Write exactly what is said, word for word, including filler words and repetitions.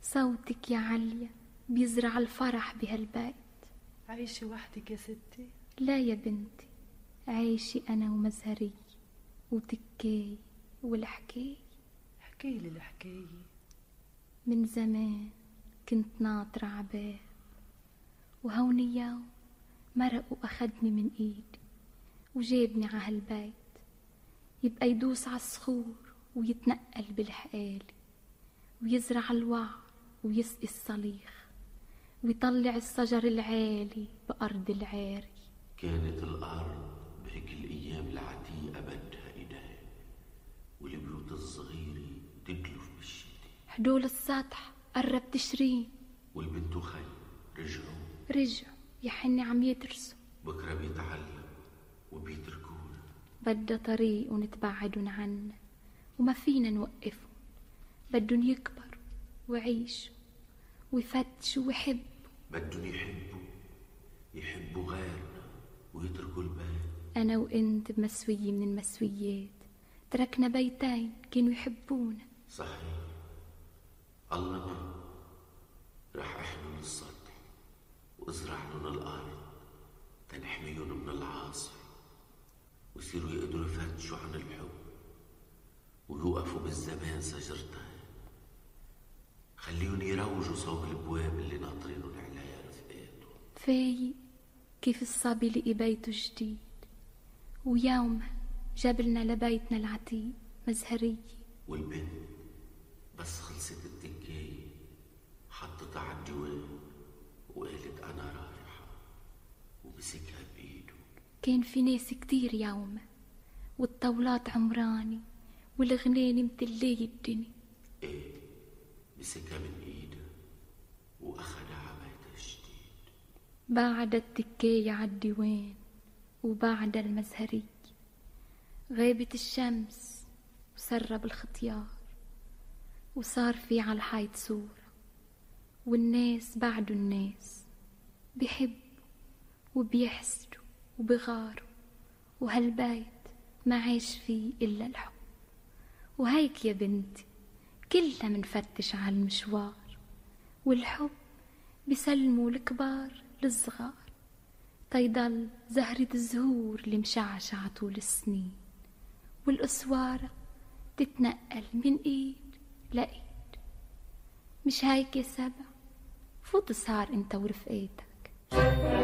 صوتك يا عليا بيزرع الفرح بهالبيت. عايشة وحدك يا ستي؟ لا يا بنتي، عايشي أنا ومزهري وتكاي والحكاية. احكيلي الحكاية. من زمان كنت ناطرة عباب، وهون يوم مرق وأخدني من إيدي وجابني عهالبيت، يبقى يدوس عالصخور ويتنقل بالحقالي ويزرع الوعر ويسقي الصليخ ويطلع الشجر العالي بأرض العاري. كانت الأرض بهيك الأيام العتيقة بدها إيدين، والبيوت الصغيرة تدلف بالشتي. حدول السطح قرب تشرين، والبنت وخي رجعوا رجعوا يحني عم يدرسوا، بكرة بيتعلم وبيتركونا. بدها طريق ونتبعدن عنا وما فينا نوقفهم، بدن يكبروا ويعيشوا ويفتشوا ويحبوا. بدن يحبوا يحبوا غيرنا ويتركوا البيت. أنا وإنت بمسوية من المسويات تركنا بيتين كانوا يحبونا. صحيح، الله ما رح احمل السطح وازرع لهم الأرض تنحميهم من العاصفة، ويصيروا يقدروا يفتشوا عن الحب ويوقفوا بالزمان سجرتين. خليهم يروجوا صوب البواب اللي ناطرينهم عليها رفقاتهم. فايق كيف الصبي لقي بيته جديد، ويوم جابلنا لبيتنا العتيق مزهرية. والبنت بس خلصت التكاية حطتها على الديوان وقالت أنا رايحة، ومسكها بإيده. كان في ناس كتير يومه، والطاولات عمراني والغناني متلية الدنيا. ايه، مسكها من ايده واخدها على بيتها الجديد. بعد التكاية عالديوان وبعد المزهرية غابت الشمس وسرب الختيار، وصار في على الحيط صورة، والناس بعد الناس بيحبوا وبيحسدوا وبغاروا، وهالبيت ما عاش فيه إلا الحب. وهيك يا بنتي كلنا منفتش على المشوار، والحب بيسلموا الكبار للصغار، تيضل زهرة الزهور اللي مشعشعة طول السنين، والأسوارة تتنقل من إيد لإيد. مش هيك يا سبع؟ فوت سهر انت ورفقاتك.